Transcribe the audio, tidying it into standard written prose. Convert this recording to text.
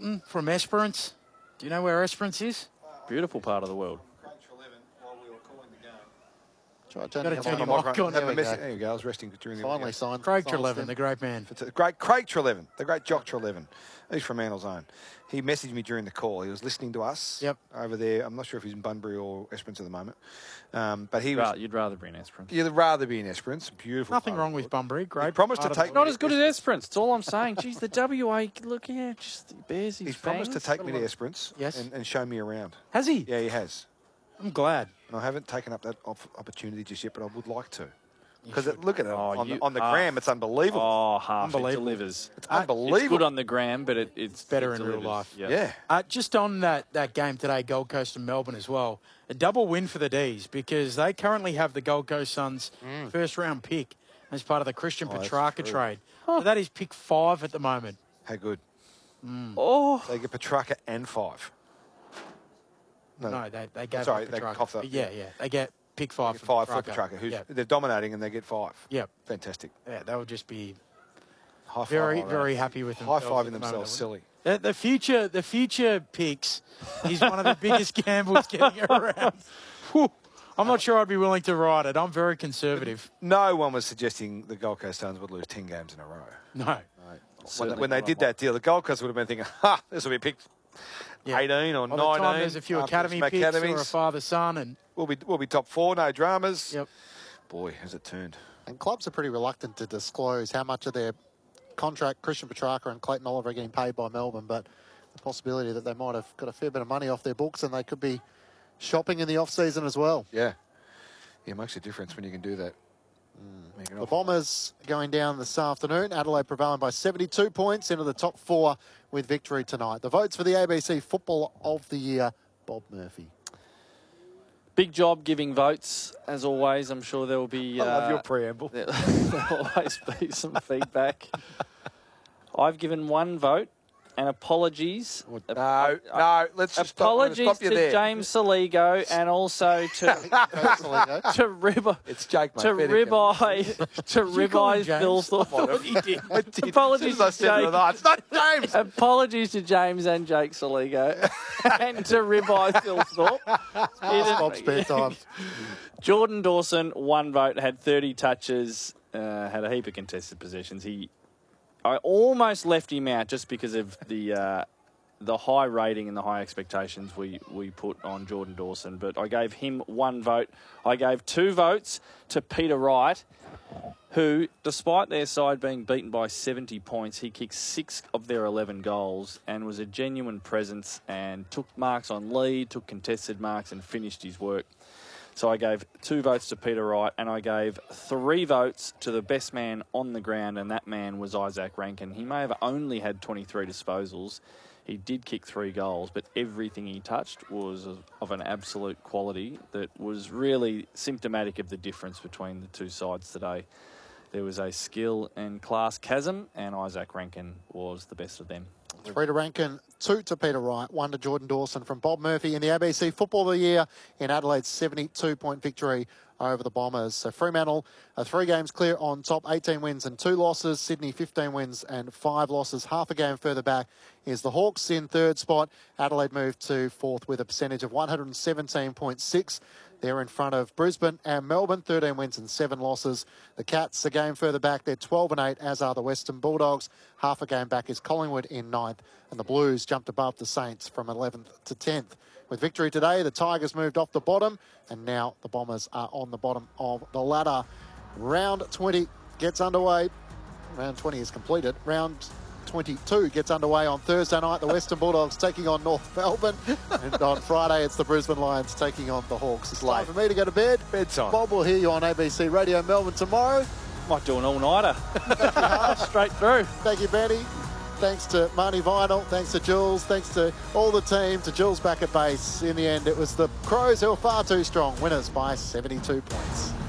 Dalton from Esperance. Do you know where Esperance is? Beautiful part of the world. Gotta turn your mic on. There you go. I was resting during the Finally signed. Craig Treleaven, the great man. Great Craig Treleaven, the great Jock Treleaven. He's from Mandel's Own. He messaged me during the call. He was listening to us over there. I'm not sure if he's in Bunbury or Esperance at the moment. But he was. You'd rather be in Esperance. You'd rather be in Esperance. Beautiful. Nothing wrong with Bunbury. Great. He promised to take. Not as good as Esperance. That's all I'm saying. Jeez, the WA. Look here, just bears his. He's promised to take me to Esperance. Yes. And show me around. Has he? Yeah, he has. I'm glad. And I haven't taken up that opportunity just yet, but I would like to. Because look at it on the gram, it's unbelievable. Oh, half Unbelievable. it delivers. It's unbelievable. It's good on the gram, but it's better it in real delivers. life. Yeah. Just on that game today, Gold Coast and Melbourne as well, a double win for the D's because they currently have the Gold Coast Suns first round pick as part of the Christian Petrarca trade. So that is pick 5 at the moment. How good. Oh. They get Petrarca and 5. No, they gave sorry, up they Petrarca. coughed up. Yeah. They get pick 5 5 for Petrarca. They're dominating and they get 5. Yep. Fantastic. Yeah, they'll just be High five very, all very around. happy with High themselves. fiving at the themselves moment. silly. The future picks is one of the biggest gambles getting around. Whew. I'm not sure I'd be willing to ride it. I'm very conservative. No one was suggesting the Gold Coast Suns would lose 10 games in a row. No. When they did that deal, the Gold Coast would have been thinking, this will be picked 18 or 19. By the time there's a few academy picks academies, or a father-son. And we'll be top 4, no dramas. Yep. Boy, has it turned. And clubs are pretty reluctant to disclose how much of their contract Christian Petrarca and Clayton Oliver are getting paid by Melbourne, but the possibility that they might have got a fair bit of money off their books and they could be shopping in the off-season as well. Yeah. It makes a difference when you can do that. The Bombers going down this afternoon. Adelaide prevailing by 72 points into the top 4 with victory tonight. The votes for the ABC Football of the Year, Bob Murphy. Big job giving votes, as always. I'm sure there will be... I love your preamble. There'll always be some feedback. I've given 1 vote, and apologies. No, let's just apologies stop you to there. James Saligo and also to It's Jake, mate. Ribeye Phil Thorpe. Apologies to Jake. It's not James. Apologies to James and Jake Saligo and to Ribeye Phil Thorpe. Bob's spare time. Jordan Dawson, 1 vote, had 30 touches, had a heap of contested possessions. I almost left him out just because of the high rating and the high expectations we put on Jordan Dawson. But I gave him 1 vote. I gave 2 votes to Peter Wright, who, despite their side being beaten by 70 points, he kicked 6 of their 11 goals and was a genuine presence and took marks on lead, took contested marks and finished his work. So I gave 2 votes to Peter Wright and I gave 3 votes to the best man on the ground, and that man was Isaac Rankin. He may have only had 23 disposals. He did kick 3 goals, but everything he touched was of an absolute quality that was really symptomatic of the difference between the two sides today. There was a skill and class chasm, and Isaac Rankin was the best of them. 3 to Rankin, 2 to Peter Wright, 1 to Jordan Dawson from Bob Murphy in the ABC Football of the Year in Adelaide's 72-point victory over the Bombers. So Fremantle are 3 games clear on top, 18 wins and 2 losses. Sydney 15 wins and 5 losses. Half a game further back is the Hawks in 3rd spot. Adelaide moved to 4th with a percentage of 117.6. They're in front of Brisbane and Melbourne, 13 wins and 7 losses. The Cats, a game further back, they're 12 and 8, as are the Western Bulldogs. Half a game back is Collingwood in 9th, and the Blues jumped above the Saints from 11th to 10th. With victory today, the Tigers moved off the bottom, and now the Bombers are on the bottom of the ladder. Round 20 gets underway. Round 20 is completed. Round 22 gets underway on Thursday night. The Western Bulldogs taking on North Melbourne. And on Friday, it's the Brisbane Lions taking on the Hawks. It's time for me to go to bed. Bedtime. Bob will hear you on ABC Radio Melbourne tomorrow. Might do an all-nighter. Straight through. Thank you, Benny. Thanks to Marnie Vinyl. Thanks to Jules. Thanks to all the team. To Jules back at base. In the end, it was the Crows who were far too strong. Winners by 72 points.